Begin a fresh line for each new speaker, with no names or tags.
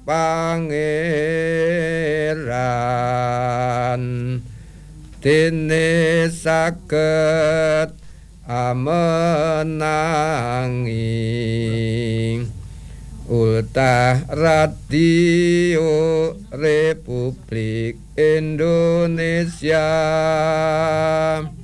pangeran dene saged amenangi ultah radio Republik Indonesia